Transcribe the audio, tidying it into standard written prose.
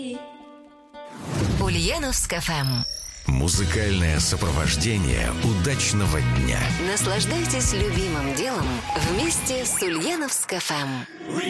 Ульяновск ФМ. Музыкальное сопровождение удачного дня. Наслаждайтесь любимым делом вместе с Ульяновск ФМ.